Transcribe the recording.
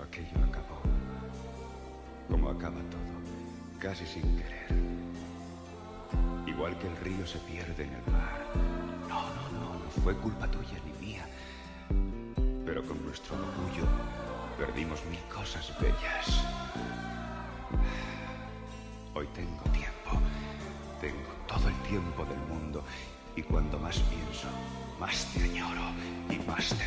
aquello acabó. Como acaba todo, casi sin querer. Igual que el río se pierde en el mar. No fue culpa tuya ni mía. Pero con nuestro orgullo perdimos mil cosas bellas. Hoy tengo tiempo. Tengo todo el tiempo del mundo. Y cuando más pienso, más te añoro y más te